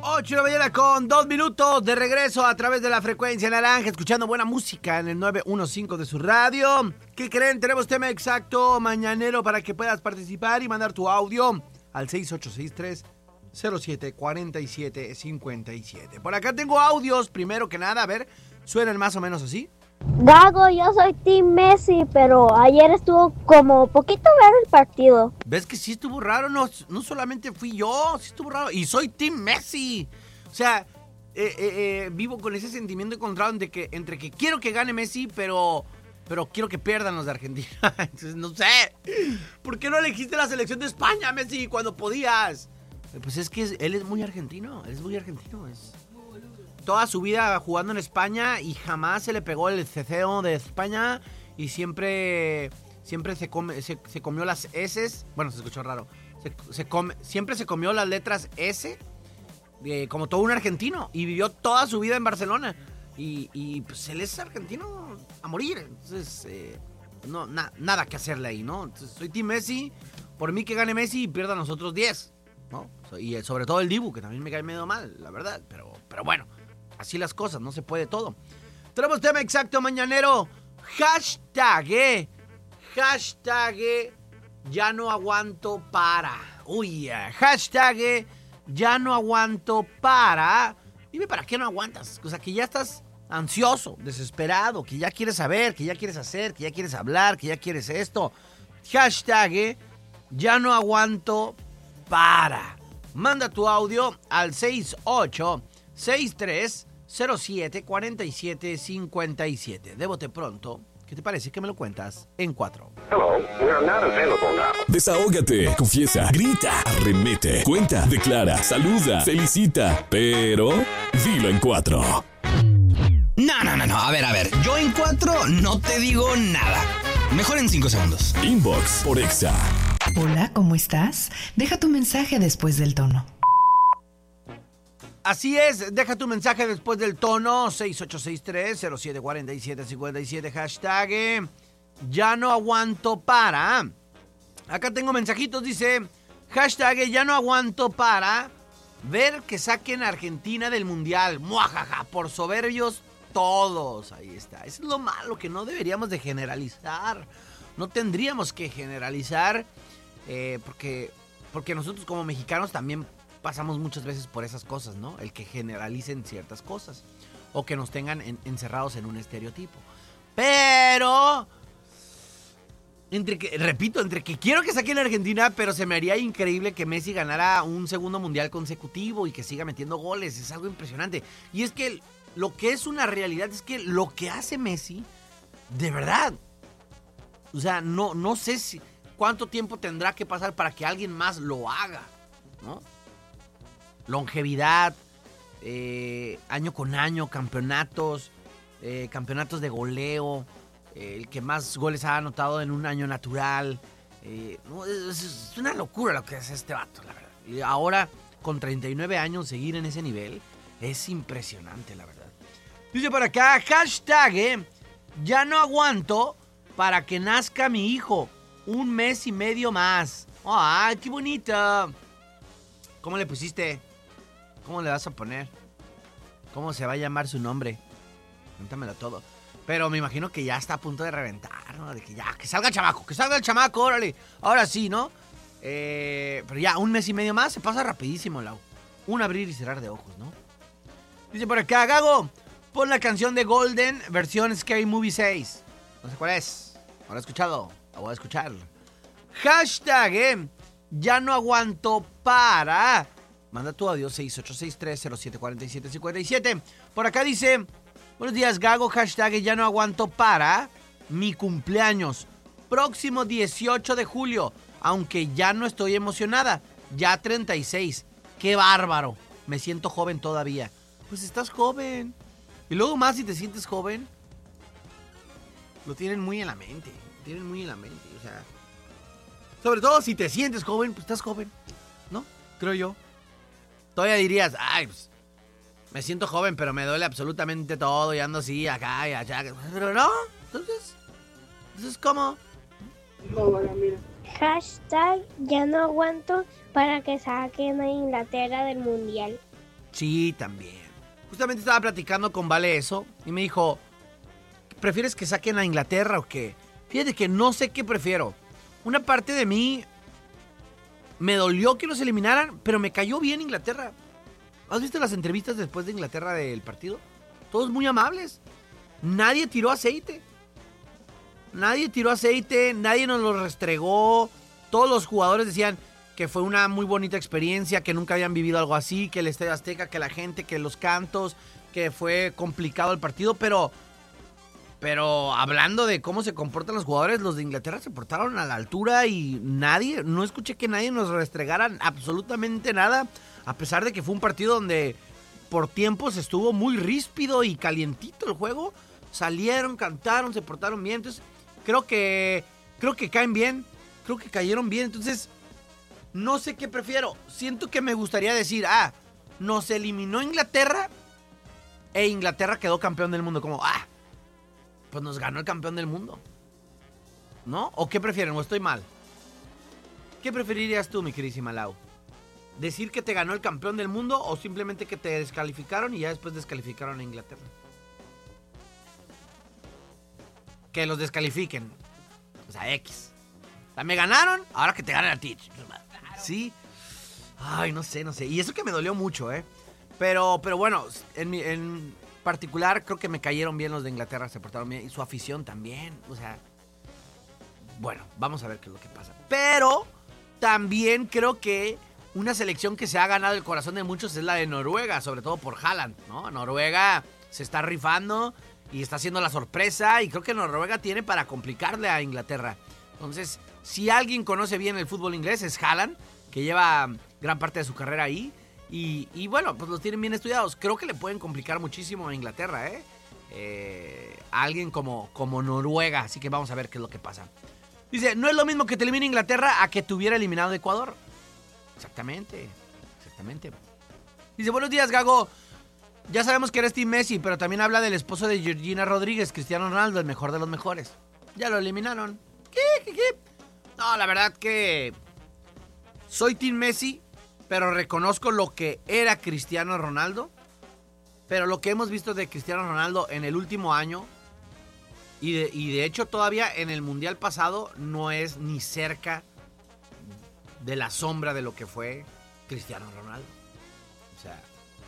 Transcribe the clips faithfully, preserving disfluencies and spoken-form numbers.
ocho de la mañana con dos minutos de regreso a través de la frecuencia naranja, escuchando buena música en el nueve uno cinco de su radio. ¿Qué creen? Tenemos tema exacto mañanero para que puedas participar y mandar tu audio al seis ocho seis tres, cero siete cuatro siete cinco siete. Por acá tengo audios, primero que nada, a ver, suenan más o menos así. Gago, yo soy Team Messi, pero ayer estuvo como poquito raro el partido. ¿Ves que sí estuvo raro? No, no solamente fui yo, sí estuvo raro. Y soy Team Messi. O sea, eh, eh, eh, vivo con ese sentimiento encontrado de que, entre que quiero que gane Messi, pero, pero quiero que pierdan los de Argentina. Entonces, no sé. ¿Por qué no elegiste la selección de España, Messi, cuando podías? Pues es que es, él es muy argentino. Él es muy argentino. Es... Toda su vida jugando en España y jamás se le pegó el ceceo de España y siempre siempre se, come, se, se comió las S. Bueno, se escuchó raro. Se, se come, siempre se comió las letras S eh, como todo un argentino y vivió toda su vida en Barcelona. Y, y pues él es argentino a morir. Entonces, eh, no, na, nada que hacerle ahí, ¿no? Entonces, soy Team Messi. Por mí que gane Messi y pierdan los otros diez, ¿no? Y sobre todo el Dibu, que también me cae medio mal, la verdad. Pero, pero bueno. Así las cosas, no se puede todo. Tenemos tema exacto mañanero. Hashtag, eh. Hashtag, eh, ya no aguanto para. Uy, eh, hashtag, eh, ya no aguanto para. Dime, ¿para qué no aguantas? O sea, que ya estás ansioso, desesperado, que ya quieres saber, que ya quieres hacer, que ya quieres hablar, que ya quieres esto. Hashtag, eh, ya no aguanto para. Manda tu audio al seis ocho seis tres cero siete cuatro siete cinco siete. De bote pronto, ¿qué te parece que me lo cuentas en cuatro? Hello, we are not available now. Desahógate, confiesa, grita, arremete, cuenta, declara, saluda, felicita, pero dilo en cuatro. No, no, no, no, a ver, a ver, yo en cuatro no te digo nada. Mejor en cinco segundos. Inbox por Exa. Hola, ¿cómo estás? Deja tu mensaje después del tono. Así es, deja tu mensaje después del tono. Seis ocho seis tres cero siete cuatro siete cinco siete. Hashtag eh, ya no aguanto para. Acá tengo mensajitos, dice hashtag eh, ya no aguanto para ver que saquen a Argentina del mundial. Muajaja, por soberbios todos. Ahí está, eso es lo malo, que no deberíamos de generalizar. No tendríamos que generalizar eh, porque, porque nosotros como mexicanos también pasamos muchas veces por esas cosas, ¿no? El que generalicen ciertas cosas o que nos tengan en, encerrados en un estereotipo. Pero, entre que, repito, entre que quiero que saquen a Argentina, pero se me haría increíble que Messi ganara un segundo mundial consecutivo y que siga metiendo goles. Es algo impresionante. Y es que lo que es una realidad es que lo que hace Messi, de verdad, o sea, no, no sé si cuánto tiempo tendrá que pasar para que alguien más lo haga, ¿no? Longevidad, eh, año con año, campeonatos, eh, campeonatos de goleo, eh, el que más goles ha anotado en un año natural. Eh, no, es, es una locura lo que hace este vato, la verdad. Y ahora, con treinta y nueve años, seguir en ese nivel es impresionante, la verdad. Dice por acá, hashtag, eh, ya no aguanto para que nazca mi hijo. Un mes y medio más. ¡Ay, qué bonito! ¿Cómo le pusiste? ¿Cómo le vas a poner? ¿Cómo se va a llamar su nombre? Cuéntamelo todo. Pero me imagino que ya está a punto de reventar, ¿no? De que ya, que salga el chamaco, que salga el chamaco, órale. Ahora sí, ¿no? Eh, pero ya, un mes y medio más se pasa rapidísimo, Lau. Un abrir y cerrar de ojos, ¿no? Dice por acá, Gago, pon la canción de Golden, versión Scary Movie seis. No sé cuál es. ¿No la he escuchado? La voy a escuchar. Hashtag, eh, ya no aguanto para... Manda tu audio seis ocho seis tres cero siete cuatro siete cinco siete. Por acá dice, buenos días, Gago, hashtag ya no aguanto para mi cumpleaños. Próximo dieciocho de julio, aunque ya no estoy emocionada, ya treinta y seis. ¡Qué bárbaro! Me siento joven todavía. Pues estás joven. Y luego más si te sientes joven, lo tienen muy en la mente. Lo tienen muy en la mente, o sea... Sobre todo si te sientes joven, pues estás joven, ¿no? Creo yo. Todavía dirías, ay, pues, me siento joven, pero me duele absolutamente todo y ando así, acá y allá. Pero no, entonces, entonces, ¿cómo? Hashtag ya no aguanto para que saquen a Inglaterra del mundial. Sí, también. Justamente estaba platicando con Vale eso y me dijo, ¿prefieres que saquen a Inglaterra o qué? Fíjate que no sé qué prefiero. Una parte de mí me dolió que nos eliminaran, pero me cayó bien Inglaterra. ¿Has visto las entrevistas después de Inglaterra del partido? Todos muy amables. Nadie tiró aceite. Nadie tiró aceite, nadie nos lo restregó. Todos los jugadores decían que fue una muy bonita experiencia, que nunca habían vivido algo así, que el Estadio Azteca, que la gente, que los cantos, que fue complicado el partido, pero... Pero hablando de cómo se comportan los jugadores, los de Inglaterra se portaron a la altura y nadie, no escuché que nadie nos restregara absolutamente nada, a pesar de que fue un partido donde por tiempos estuvo muy ríspido y calientito el juego. Salieron, cantaron, se portaron bien, entonces creo que, creo que caen bien, creo que cayeron bien, entonces no sé qué prefiero. Siento que me gustaría decir, ah, nos eliminó Inglaterra e Inglaterra quedó campeón del mundo, como, ah, pues nos ganó el campeón del mundo, ¿no? ¿O qué prefieren? ¿O estoy mal? ¿Qué preferirías tú, mi queridísima Lau? ¿Decir que te ganó el campeón del mundo o simplemente que te descalificaron y ya después descalificaron a Inglaterra? Que los descalifiquen. O sea, X. O sea, me ganaron, ahora que te ganen a ti. ¿Sí? Ay, no sé, no sé. Y eso que me dolió mucho, ¿eh? Pero, pero bueno, en mi... En particular, creo que me cayeron bien los de Inglaterra, se portaron bien, y su afición también, o sea, bueno, vamos a ver qué es lo que pasa. Pero también creo que una selección que se ha ganado el corazón de muchos es la de Noruega, sobre todo por Haaland, ¿no? Noruega se está rifando y está haciendo la sorpresa, y creo que Noruega tiene para complicarle a Inglaterra. Entonces, si alguien conoce bien el fútbol inglés es Haaland, que lleva gran parte de su carrera ahí. Y, y bueno, pues los tienen bien estudiados. Creo que le pueden complicar muchísimo a Inglaterra, ¿eh? eh a alguien como, como Noruega. Así que vamos a ver qué es lo que pasa. Dice, no es lo mismo que te elimine Inglaterra a que te hubiera eliminado Ecuador. Exactamente, exactamente. Dice, buenos días, Gago. Ya sabemos que eres Team Messi, pero también habla del esposo de Georgina Rodríguez, Cristiano Ronaldo, el mejor de los mejores. Ya lo eliminaron. ¿Qué? ¿Qué? ¿Qué? No, la verdad que soy Team Messi, pero reconozco lo que era Cristiano Ronaldo. Pero lo que hemos visto de Cristiano Ronaldo en el último año, y de, y de hecho todavía en el Mundial pasado, no es ni cerca de la sombra de lo que fue Cristiano Ronaldo. O sea,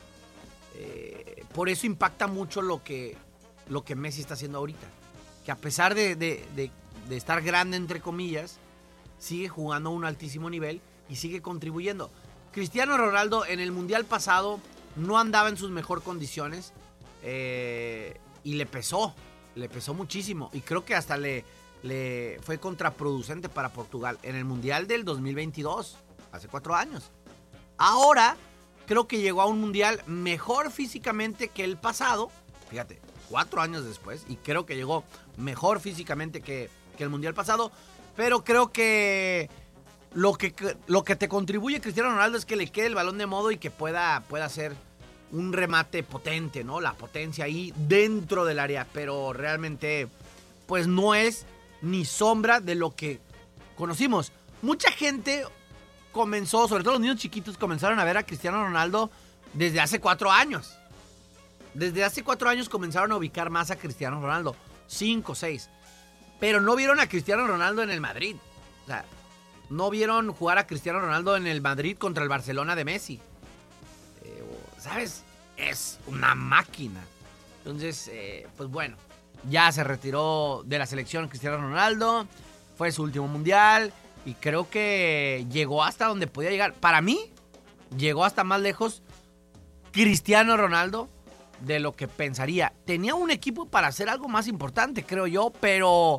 eh, por eso impacta mucho lo que, lo que Messi está haciendo ahorita. Que a pesar de, de, de, de estar grande, entre comillas, sigue jugando a un altísimo nivel y sigue contribuyendo. Cristiano Ronaldo en el Mundial pasado no andaba en sus mejores condiciones, eh, y le pesó, le pesó muchísimo. Y creo que hasta le, le fue contraproducente para Portugal en el Mundial del dos mil veintidós, hace cuatro años. Ahora creo que llegó a un Mundial mejor físicamente que el pasado, fíjate, cuatro años después, y creo que llegó mejor físicamente que, que el Mundial pasado, pero creo que... Lo que, lo que te contribuye Cristiano Ronaldo es que le quede el balón de modo y que pueda, pueda hacer un remate potente, ¿no? La potencia ahí dentro del área, pero realmente pues no es ni sombra de lo que conocimos. Mucha gente comenzó, sobre todo los niños chiquitos, comenzaron a ver a Cristiano Ronaldo desde hace cuatro años. Desde hace cuatro años comenzaron a ubicar más a Cristiano Ronaldo, cinco, seis. Pero no vieron a Cristiano Ronaldo en el Madrid. O sea, no vieron jugar a Cristiano Ronaldo en el Madrid contra el Barcelona de Messi. Eh, ¿Sabes? Es una máquina. Entonces, eh, pues bueno, ya se retiró de la selección Cristiano Ronaldo. Fue su último mundial y creo que llegó hasta donde podía llegar. Para mí, llegó hasta más lejos Cristiano Ronaldo de lo que pensaría. Tenía un equipo para hacer algo más importante, creo yo, pero...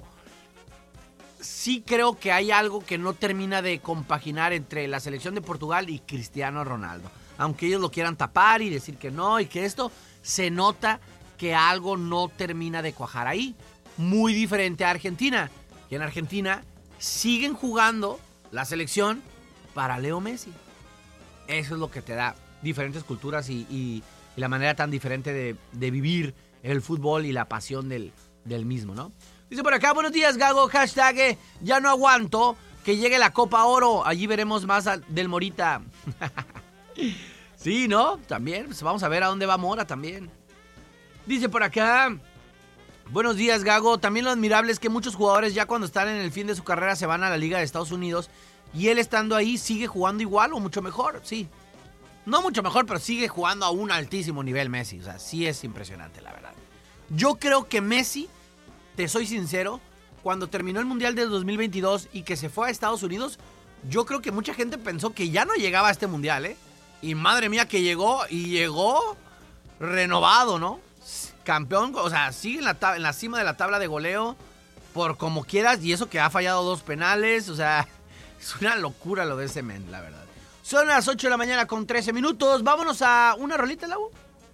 sí creo que hay algo que no termina de compaginar entre la selección de Portugal y Cristiano Ronaldo. Aunque ellos lo quieran tapar y decir que no y que esto, se nota que algo no termina de cuajar ahí. Muy diferente a Argentina. Y en Argentina siguen jugando la selección para Leo Messi. Eso es lo que te da diferentes culturas y, y, y la manera tan diferente de, de vivir el fútbol y la pasión del, del mismo, ¿no? Dice por acá, buenos días, Gago, hashtag, eh, ya no aguanto que llegue la Copa Oro, allí veremos más al, del Morita. Sí, ¿no? También, pues vamos a ver a dónde va Mora también. Dice por acá, buenos días, Gago. También lo admirable es que muchos jugadores ya cuando están en el fin de su carrera se van a la Liga de Estados Unidos y él estando ahí sigue jugando igual o mucho mejor, sí. No mucho mejor, pero sigue jugando a un altísimo nivel Messi. O sea, sí es impresionante, la verdad. Yo creo que Messi, te soy sincero, cuando terminó el Mundial del dos mil veintidós y que se fue a Estados Unidos, yo creo que mucha gente pensó que ya no llegaba a este Mundial, ¿eh? Y madre mía que llegó, y llegó renovado, ¿no? Campeón, o sea, sigue en la, tab- en la cima de la tabla de goleo, por como quieras, y eso que ha fallado dos penales, o sea, es una locura lo de ese men, la verdad. Son las ocho de la mañana con trece minutos, vámonos a una rolita, Lau.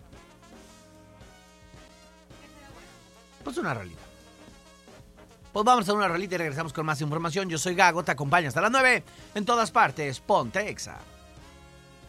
Pues una rolita. Pues vamos a una rolita y regresamos con más información. Yo soy Gago, te acompaño hasta las nueve, en todas partes, ponte Exa.